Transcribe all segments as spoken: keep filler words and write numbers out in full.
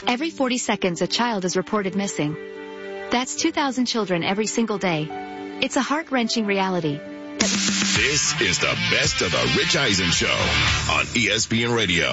Every forty seconds, a child is reported missing. That's two thousand children every single day. It's a heart-wrenching reality. This is the best of the Rich Eisen Show on E S P N Radio.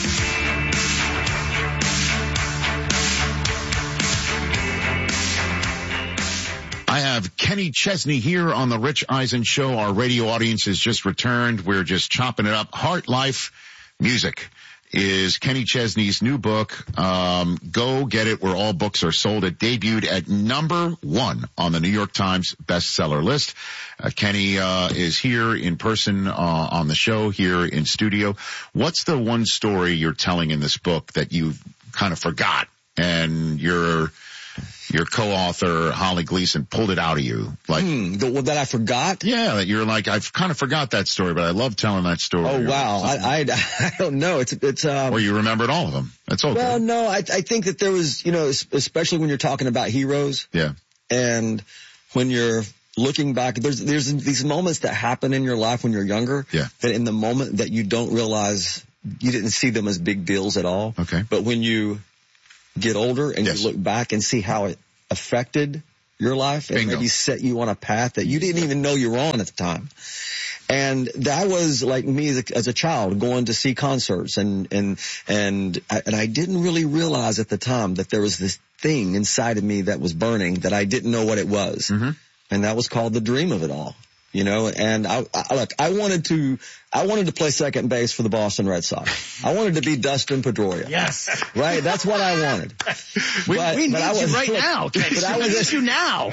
I have Kenny Chesney here on the Rich Eisen Show. Our radio audience has just returned. We're just chopping it up. Heart, Life, Music is Kenny Chesney's new book. Um, go get it where all books are sold. It debuted at number one on the New York Times bestseller list. Uh, Kenny uh, is here in person uh, on the show, here in studio. What's the one story you're telling in this book that you kind of forgot and your your co-author Holly Gleason pulled it out of you? Like hmm, the one that I forgot? Yeah, that you're like, I've kind of forgot that story, but I love telling that story. Oh wow, I, I I don't know. It's it's um. Or you remembered all of them. That's okay. Well, no, I I think that there was, you know, especially when you're talking about heroes. Yeah. And when you're looking back, there's there's these moments that happen in your life when you're younger. Yeah. That in the moment that you don't realize, you didn't see them as big deals at all. Okay. But when you get older and yes. you look back and see how it affected your life and Bingo. maybe set you on a path that you didn't even know you were on at the time. And that was like me as a, as a child going to see concerts and, and, and, I, and I didn't really realize at the time that there was this thing inside of me that was burning that I didn't know what it was. Mm-hmm. And that was called the dream of it all. You know, and I, I, look, I wanted to, I wanted to play second base for the Boston Red Sox. I wanted to be Dustin Pedroia. Yes. Right? That's what I wanted. We, but, we need but I was, you right look, now. Kenny. But I we was need you now.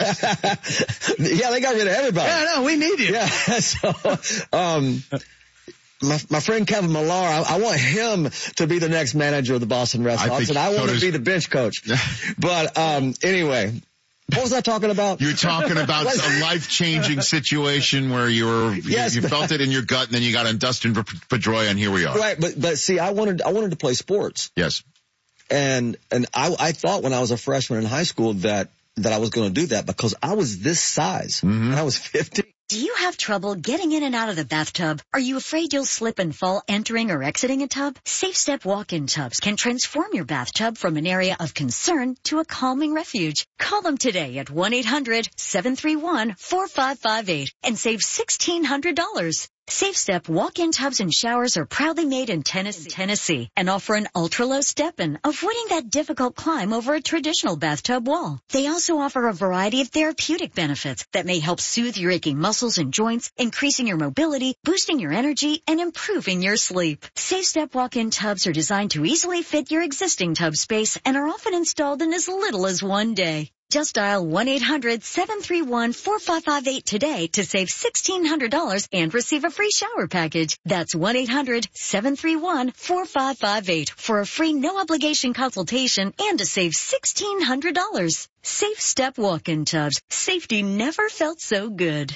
Yeah, they got rid of everybody. Yeah, no, we need you. Yeah, so, um, my, my friend Kevin Millar, I, I want him to be the next manager of the Boston Red Sox, and I want to be the bench coach. But, um, anyway. What was I talking about? You're talking about a life-changing situation where you were, yes, you, you felt it in your gut, and then you got on Dustin Pedroia, and here we are. Right, but but see, I wanted I wanted to play sports. Yes. And and I I thought when I was a freshman in high school that that I was going to do that because I was this size mm-hmm. when I was fifteen. Do you have trouble getting in and out of the bathtub? Are you afraid you'll slip and fall entering or exiting a tub? Safe Step walk-in tubs can transform your bathtub from an area of concern to a calming refuge. Call them today at one eight hundred seven three one four five five eight and save sixteen hundred dollars. Safe Step walk-in tubs and showers are proudly made in Tennessee, Tennessee and offer an ultra-low step-in, avoiding that difficult climb over a traditional bathtub wall. They also offer a variety of therapeutic benefits that may help soothe your aching muscles and joints, increasing your mobility, boosting your energy, and improving your sleep. Safe Step walk-in tubs are designed to easily fit your existing tub space and are often installed in as little as one day. Just dial one eight hundred seven three one four five five eight today to save sixteen hundred dollars and receive a free shower package. That's one eight hundred seven three one four five five eight for a free no-obligation consultation and to save sixteen hundred dollars. Safe Step walk-in tubs. Safety never felt so good.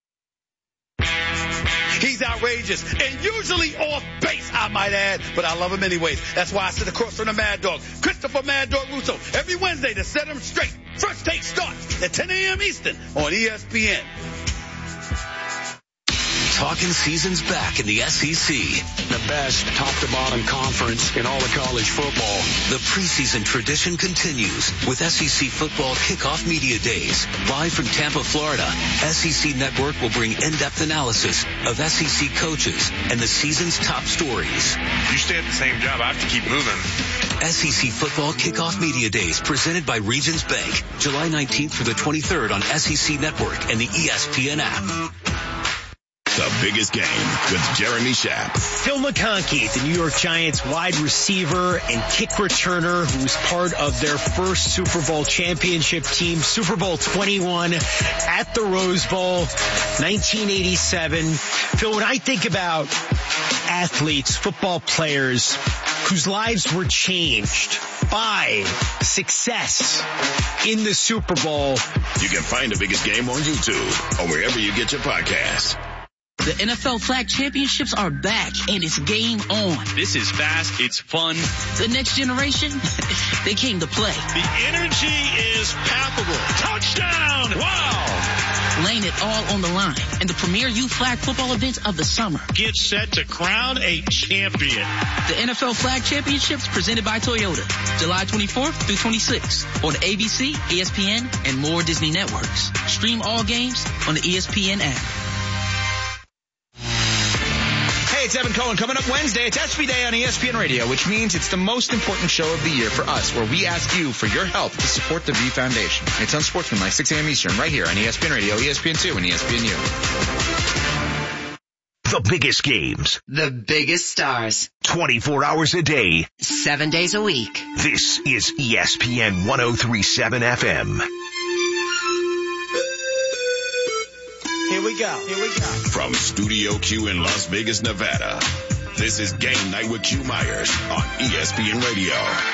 He's outrageous and usually off base, I might add, but I love him anyways. That's why I sit across from the Mad Dog, Christopher Mad Dog Russo, every Wednesday to set him straight. First Take starts at ten a.m. Eastern on E S P N. Talking season's back in the S E C. The best top-to-bottom conference in all of college football. The preseason tradition continues with S E C Football Kickoff Media Days. Live from Tampa, Florida, S E C Network will bring in-depth analysis of S E C coaches and the season's top stories. You stay at the same job, I have to keep moving. S E C Football Kickoff Media Days presented by Regions Bank. July nineteenth through the twenty-third on S E C Network and the E S P N app. The biggest game with Jeremy Schaap. Phil McConkey, the New York Giants wide receiver and kick returner who's part of their first Super Bowl championship team, Super Bowl twenty-one at the Rose Bowl, nineteen eighty-seven. Phil, when I think about athletes, football players whose lives were changed by success in the Super Bowl. You can find the biggest game on YouTube or wherever you get your podcasts. The N F L Flag Championships are back, and it's game on. This is fast. It's fun. The next generation, they came to play. The energy is palpable. Touchdown! Wow! Laying it all on the line in the premier youth flag football event of the summer. Get set to crown a champion. The N F L Flag Championships presented by Toyota, July twenty-fourth through twenty-sixth on A B C, E S P N, and more Disney networks. Stream all games on the E S P N app. Hey, it's Evan Cohen. Coming up Wednesday, it's S B Day on E S P N Radio, which means it's the most important show of the year for us, where we ask you for your help to support the V Foundation. It's Unsportsmanlike, six a.m. Eastern, right here on E S P N Radio, E S P N two, and E S P N U. The biggest games. The biggest stars. twenty-four hours a day. Seven days a week. This is E S P N one oh three point seven F M. Here we go. Here we go. From Studio Q in Las Vegas, Nevada, this is Game Night with Q Myers on E S P N Radio.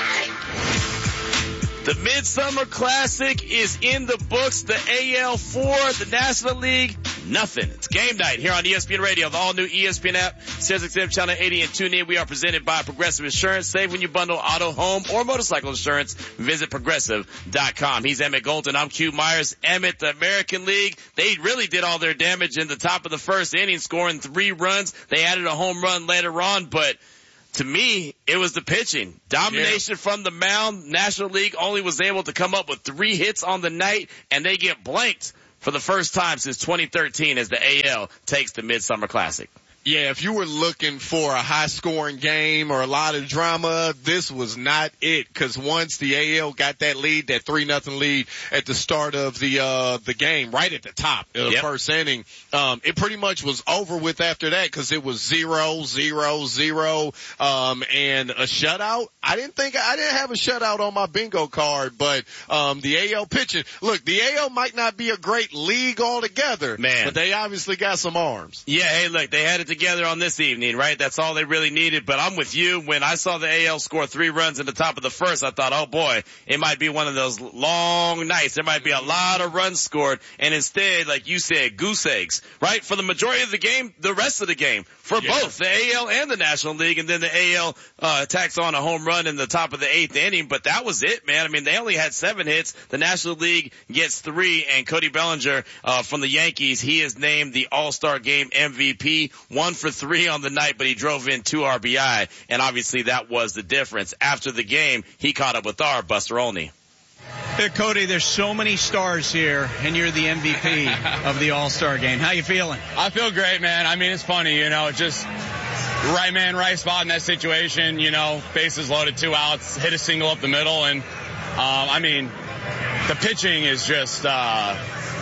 The Midsummer Classic is in the books. The A L four, the National League, nothing. It's game night here on E S P N Radio, the all-new E S P N app, SiriusXM Channel eighty, and tune in. We are presented by Progressive Insurance. Save when you bundle auto, home, or motorcycle insurance. Visit Progressive dot com. He's Emmett Golden. I'm Q Myers. Emmett, the American League, they really did all their damage in the top of the first inning, scoring three runs. They added a home run later on, but to me, it was the pitching. Domination yeah. from the mound. National League only was able to come up with three hits on the night, and they get blanked for the first time since twenty thirteen as the A L takes the Midsummer Classic. Yeah, if you were looking for a high-scoring game or a lot of drama, this was not it. Because once the A L got that lead, that three nothing lead at the start of the uh the game, right at the top of the yep. first inning, um it pretty much was over with after that because it was zero, zero, zero, um and a shutout. I didn't think I didn't have a shutout on my bingo card, but um the A L pitching. Look, the A L might not be a great league altogether, man, but they obviously got some arms. Yeah, hey, look, they had it together on this evening, right? That's all they really needed. But I'm with you. When I saw the A L score three runs in the top of the first, I thought, oh boy, it might be one of those long nights. There might be a lot of runs scored. And instead, like you said, goose eggs, right? For the majority of the game, the rest of the game, for yeah. both the A L and the National League. And then the A L, uh, tacks on a home run in the top of the eighth inning. But that was it, man. I mean, they only had seven hits. The National League gets three. And Cody Bellinger, uh, from the Yankees, he is named the All-Star Game M V P. One for three on the night, but he drove in two R B I, and obviously that was the difference. After the game, he caught up with our Buster Olney. Hey, Cody, there's so many stars here, and you're the M V P of the All-Star Game. How you feeling? I feel great, man. I mean, it's funny, you know, just right man, right spot in that situation, you know, bases loaded, two outs, hit a single up the middle, and, um, I mean, the pitching is just, uh,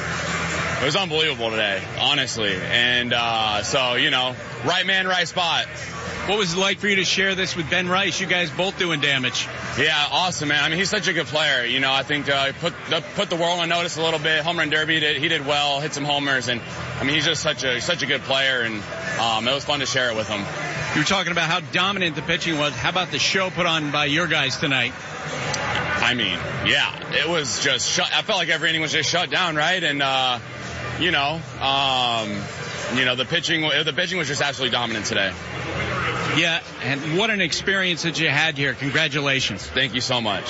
it was unbelievable today, honestly. And, uh, so, you know, right man, right spot. What was it like for you to share this with Ben Rice? You guys both doing damage. Yeah, awesome, man. I mean, he's such a good player. You know, I think, uh, put the, put the world on notice a little bit. Home run derby, he did, he did well, hit some homers. And, I mean, he's just such a, such a good player. And, um, it was fun to share it with him. You were talking about how dominant the pitching was. How about the show put on by your guys tonight? I mean, yeah, it was just shut. I felt like every inning was just shut down, right? And, uh, you know, um, you know, the pitching, the pitching was just absolutely dominant today. Yeah, and what an experience that you had here. Congratulations. Thank you so much.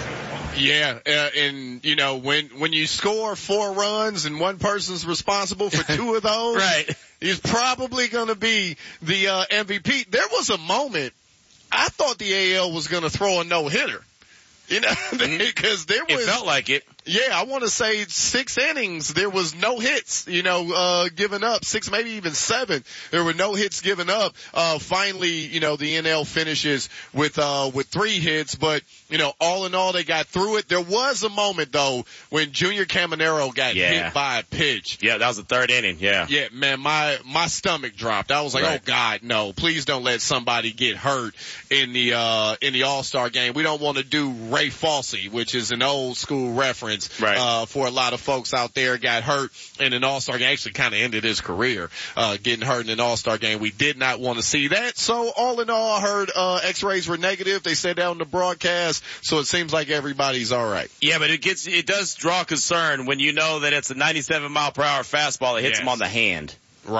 Yeah, uh, and, you know, when, when you score four runs and one person's responsible for two of those, right, he's probably going to be the uh, M V P. There was a moment I thought the A L was going to throw a no-hitter. You know, because there was. It felt like it. Yeah, I want to say six innings. There was no hits, you know, uh, given up. Six, maybe even seven. There were no hits given up. Uh, finally, you know, the N L finishes with, uh, with three hits. But, you know, all in all, they got through it. There was a moment, though, when Junior Caminero got yeah. hit by a pitch. Yeah, that was the third inning. Yeah. Yeah, man, my, my stomach dropped. I was like, right. oh, God, no. Please don't let somebody get hurt in the, uh, in the All-Star game. We don't want to do Ray Falsey, which is an old school reference. Right. Uh, for a lot of folks out there, got hurt in an All-Star game. Actually kind of ended his career, uh, getting hurt in an All-Star game. We did not want to see that. So all in all, I heard, uh, x-rays were negative. They said that on the broadcast. So it seems like everybody's all right. Yeah, but it gets, it does draw concern when you know that it's a ninety-seven mile per hour fastball that hits yes. him on the hand. Right.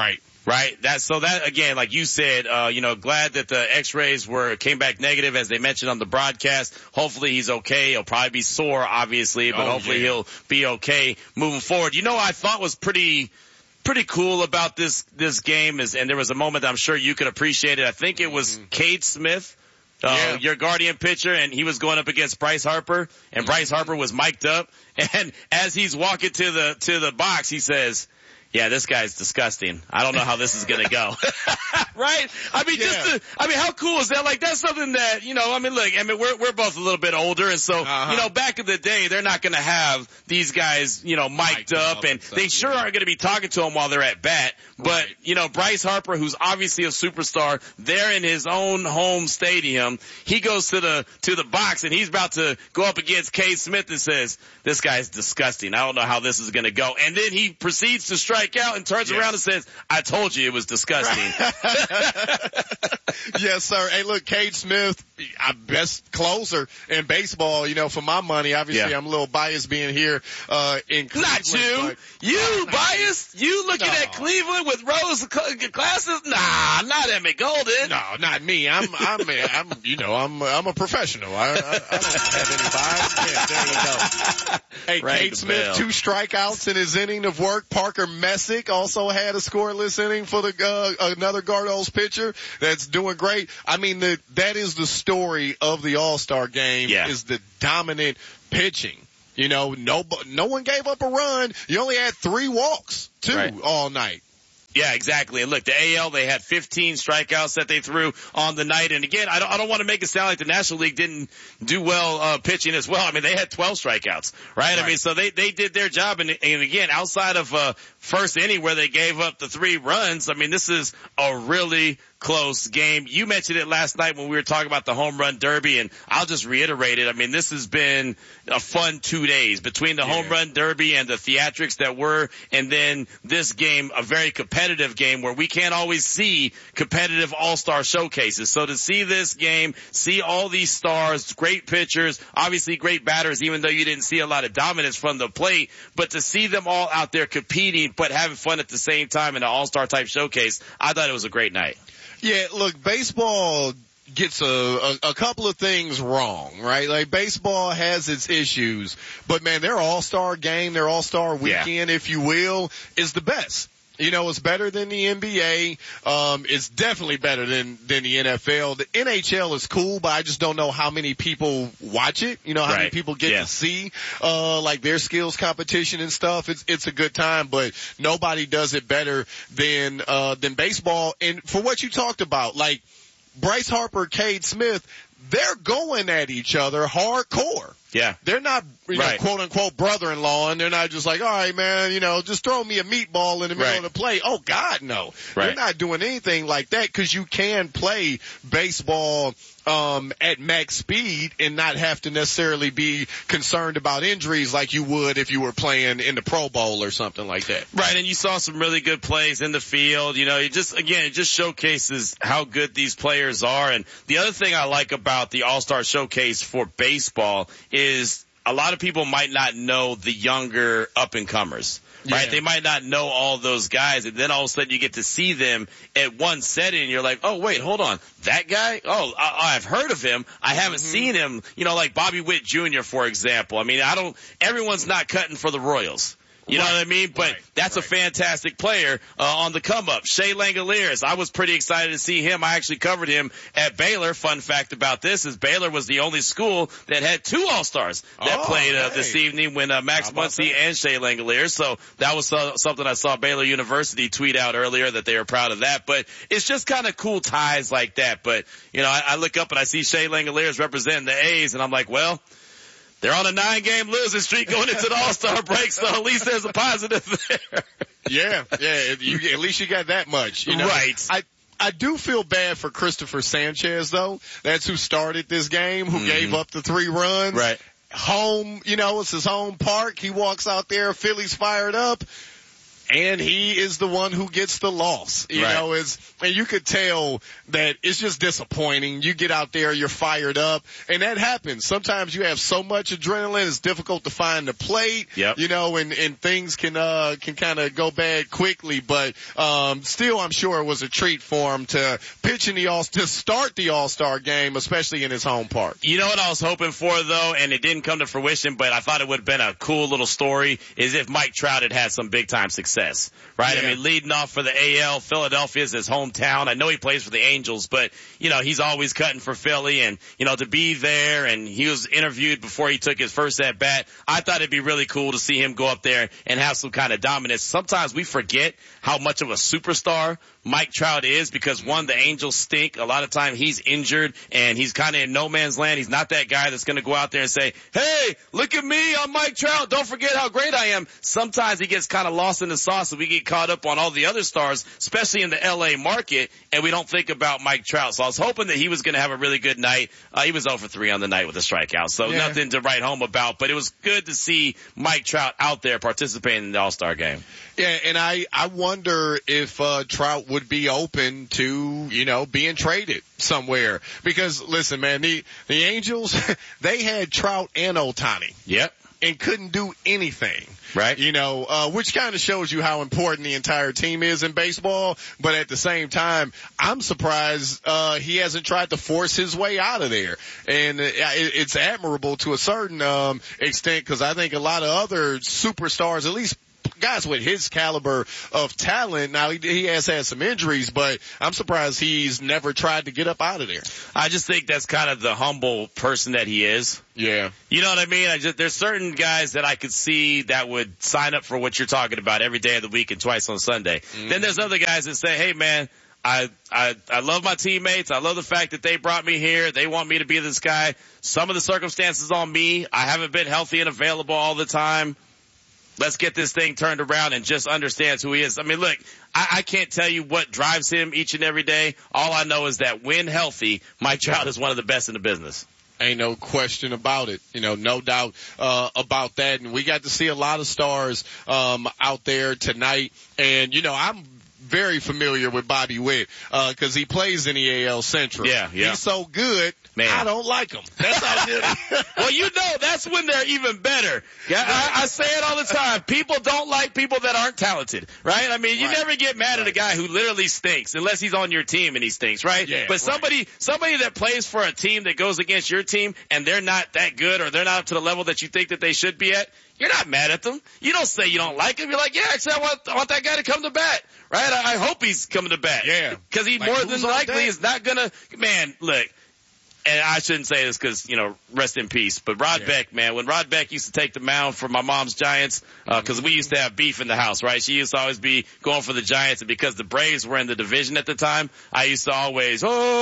Right. That, so that, again, like you said, uh, you know, glad that the x-rays were, came back negative as they mentioned on the broadcast. Hopefully he's okay. He'll probably be sore, obviously, but oh, hopefully yeah. he'll be okay moving forward. You know what I thought was pretty, pretty cool about this, this game is, and there was a moment that I'm sure you could appreciate it. I think it was mm-hmm. Cade Smith, uh, yeah. your Guardian pitcher, and he was going up against Bryce Harper, and Bryce Harper was mic'd up, and as he's walking to the, to the box, he says, yeah, this guy's disgusting. I don't know how this is going to go. Right? I mean, yeah. just to, I mean, how cool is that? Like, that's something that, you know, I mean, look, I mean, we're, we're both a little bit older. And so, uh-huh. you know, back in the day, they're not going to have these guys, you know, mic'd, mic'd up, up and stuff, they sure yeah. aren't going to be talking to them while they're at bat. But, right. you know, Bryce Harper, who's obviously a superstar, there in his own home stadium, he goes to the, to the box and he's about to go up against Cade Smith and says, this guy's disgusting. I don't know how this is going to go. And then he proceeds to strike out and turns yes. around and says, I told you it was disgusting. Yes, sir. Hey, look, Cade Smith, best closer in baseball, you know, for my money. Obviously, yeah. I'm a little biased being here, uh, in Cleveland. Not you. You uh, biased? You looking no. at Cleveland with rose glasses? Nah, not Emmett Golden. No, not me. I'm, I'm, I'm, you know, I'm, I'm a professional. I, I, I don't have any bias. Yeah, there you go. Hey, Ring Cade Smith, bell. two strikeouts in his inning of work. Parker Messick also had a scoreless inning for the, uh, another Gardos pitcher that's doing great. I mean, the, that is the story of the All-Star game yeah. is the dominant pitching. You know, no, no one gave up a run. You only had three walks, too, right. all night. Yeah, exactly. And look, the A L, they had fifteen strikeouts that they threw on the night. And again, I don't, I don't want to make it sound like the National League didn't do well, uh, pitching as well. I mean, they had twelve strikeouts, right? right. I mean, so they, they did their job. And, and again, outside of, uh, first inning where they gave up the three runs, I mean, this is a really close game. You mentioned it last night when we were talking about the home run derby, and I'll just reiterate it. I mean, this has been a fun two days between the yeah. home run derby and the theatrics that were, and then this game, a very competitive game where we can't always see competitive all-star showcases. So to see this game, see all these stars, great pitchers, obviously great batters, even though you didn't see a lot of dominance from the plate, but to see them all out there competing but having fun at the same time in an all-star type showcase, I thought it was a great night. Yeah, look, baseball gets a, a, a couple of things wrong, right? Like baseball has its issues, but man, their all-star game, their all-star weekend, yeah. if you will, is the best. You know, it's better than the N B A. Um, it's definitely better than, than the N F L. The N H L is cool, but I just don't know how many people watch it. You know, how right. many people get yeah. to see, uh, like their skills competition and stuff. It's, it's a good time, but nobody does it better than, uh, than baseball. And for what you talked about, like Bryce Harper, Cade Smith, they're going at each other hardcore. Yeah. They're not, you right. know, quote unquote brother-in-law, and they're not just like, all right, man, you know, just throw me a meatball in the middle right. of the play. Oh God, no. Right. They're not doing anything like that because you can play baseball, um, at max speed and not have to necessarily be concerned about injuries like you would if you were playing in the Pro Bowl or something like that. Right. And you saw some really good plays in the field. You know, it just, again, it just showcases how good these players are. And the other thing I like about the All-Star Showcase for baseball is a lot of people might not know the younger up-and-comers, right? Yeah. They might not know all those guys, and then all of a sudden you get to see them at one setting, and you're like, oh, wait, hold on. That guy? Oh, I, I've heard of him. I haven't mm-hmm. seen him. You know, like Bobby Witt Junior, for example. I mean, I don't – everyone's not cutting for the Royals. You right. know what I mean? But right. that's right. a fantastic player uh, on the come-up. Shea Langoliers, I was pretty excited to see him. I actually covered him at Baylor. Fun fact about this is Baylor was the only school that had two All-Stars that oh, played uh, hey. this evening when uh, Max Muncy and Shea Langoliers. So that was uh, something I saw Baylor University tweet out earlier that they were proud of that. But it's just kind of cool ties like that. But, you know, I, I look up and I see Shea Langoliers representing the A's, and I'm like, well, they're on a nine-game losing streak going into the All-Star break, so at least there's a positive there. Yeah, yeah. You, at least you got that much. You know? Right. I I do feel bad for Christopher Sanchez, though. That's who started this game, who mm-hmm. gave up the three runs. Right. Home, you know, it's his home park. He walks out there, Phillies fired up. and he is the one who gets the loss. You right. know, is and you could tell that it's just disappointing. You get out there, you're fired up, and that happens. Sometimes you have so much adrenaline, it's difficult to find the plate. Yep. You know, and and things can uh can kind of go bad quickly. But um still, I'm sure it was a treat for him to pitch in the all to start the All-Star game, especially in his home park. You know what I was hoping for though, and it didn't come to fruition, but I thought it would have been a cool little story, is if Mike Trout had had some big time success, right? Yeah. I mean, leading off for the A L, Philadelphia is his hometown. I know he plays for the Angels, but you know, he's always cutting for Philly, and you know, to be there, and he was interviewed before he took his first at bat. I thought it'd be really cool to see him go up there and have some kind of dominance. Sometimes we forget how much of a superstar Mike Trout is, because one, the Angels stink. A lot of time he's injured and he's kind of in no man's land. He's not that guy that's going to go out there and say, hey, look at me, I'm Mike Trout, don't forget how great I am. Sometimes he gets kind of lost in the sauce and we get caught up on all the other stars, especially in the L A market, and we don't think about Mike Trout. So I was hoping that he was going to have a really good night. Uh, he was zero for three on the night with a strikeout, so yeah. nothing to write home about, but it was good to see Mike Trout out there participating in the All-Star game. Yeah, and I, I wonder if, uh, Trout would be open to, you know, being traded somewhere. Because, listen, man, the, the Angels, they had Trout and Ohtani. Yep. And couldn't do anything. Right. You know, uh, which kind of shows you how important the entire team is in baseball. But at the same time, I'm surprised, uh, he hasn't tried to force his way out of there. And it, it's admirable to a certain, um, extent, because I think a lot of other superstars, at least guys with his caliber of talent. Now, he, he has had some injuries, but I'm surprised he's never tried to get up out of there. I just think that's kind of the humble person that he is. Yeah. You know what I mean? I just, there's certain guys that I could see that would sign up for what you're talking about every day of the week and twice on Sunday. Mm-hmm. Then there's other guys that say, hey, man, I, I, I love my teammates. I love the fact that they brought me here. They want me to be this guy. Some of the circumstances on me. I haven't been healthy and available all the time. Let's get this thing turned around and just understands who he is. I mean, look, I, I can't tell you what drives him each and every day. All I know is that when healthy, Mike Trout is one of the best in the business. Ain't no question about it. You know, no doubt uh about that. And we got to see a lot of stars um out there tonight. And, you know, I'm very familiar with Bobby Witt uh because he plays in the A L Central. Yeah, yeah. He's so good. Man. I don't like them. That's how good. Well, you know, that's when they're even better. Yeah, I, I say it all the time. People don't like people that aren't talented, right? I mean, you right. never get mad right. at a guy who literally stinks unless he's on your team and he stinks, right? Yeah, but somebody, right. somebody that plays for a team that goes against your team and they're not that good or they're not up to the level that you think that they should be at, you're not mad at them. You don't say you don't like him. You're like, yeah, actually, I want, I want that guy to come to bat, right? I, I hope he's coming to bat. Yeah. Because he like, more than likely is not gonna, man, look. And I shouldn't say this because, you know, rest in peace. But Rod yeah. Beck, man, when Rod Beck used to take the mound for my mom's Giants, uh, cause we used to have beef in the house, right? She used to always be going for the Giants, and because the Braves were in the division at the time, I used to always,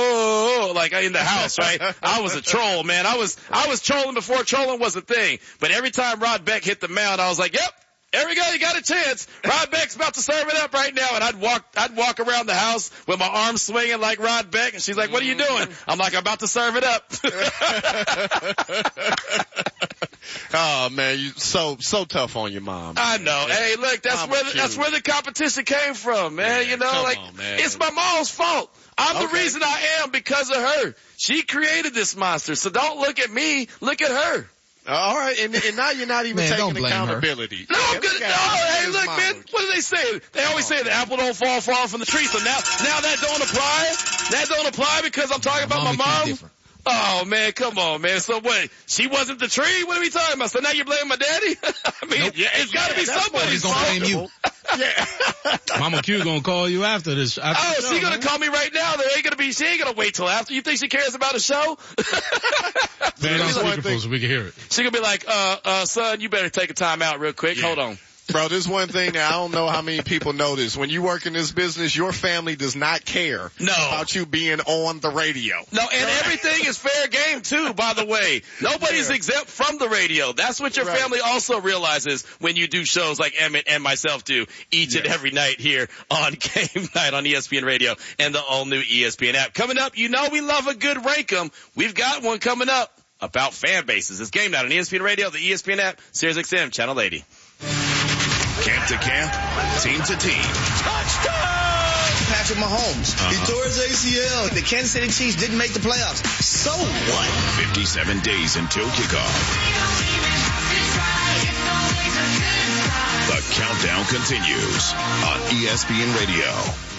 oh, like in the house, right? I was a troll, man. I was, I was trolling before trolling was a thing. But every time Rod Beck hit the mound, I was like, yep. There we go. You got a chance. Rod Beck's about to serve it up right now. And I'd walk, I'd walk around the house with my arms swinging like Rod Beck. And she's like, what are you doing? I'm like, I'm about to serve it up. Oh man, you so, so tough on your mom. I know. Yeah. Hey, look, that's Mama where, the, cute. that's where the competition came from, man. Yeah, you know, like, on, it's my mom's fault. I'm okay. the reason I am because of her. She created this monster. So don't look at me. Look at her. All right, and, and now you're not even man, taking accountability. Her. No, I'm good. No, hey, look, man. What do they say? They always say the apple don't fall far from the tree. So now, now that don't apply. That don't apply because I'm talking about my mom. Oh man, come on, man. So what? She wasn't the tree? What are we talking about? So now you're blaming my daddy? I mean, nope. yeah, it's got to yeah, be somebody's fault. He's gonna blame you. Yeah. Mama Q gonna call you after this. After oh, show, she's gonna man. call me right now. There ain't gonna be. She ain't gonna wait till after. You think she cares about a show? Put it on speakerphone so we can hear it. She gonna be like, uh, uh, son, you better take a time out real quick. Yeah. Hold on. Bro, there's one thing that I don't know how many people know this. When you work in this business, your family does not care no. about you being on the radio. No, and everything is fair game too, by the way. Nobody's yeah. exempt from the radio. That's what your right. family also realizes when you do shows like Emmett and myself do each yeah. and every night here on Game Night on E S P N Radio and the all-new E S P N app. Coming up, you know we love a good rank 'em. We've got one coming up about fan bases. It's Game Night on E S P N Radio, the E S P N app, Sirius X M, Channel eighty. Camp to camp, team to team. Touchdown! Patrick Mahomes. Uh-huh. He tore his A C L. The Kansas City Chiefs didn't make the playoffs. So what? fifty-seven days until kickoff. The countdown continues on E S P N Radio.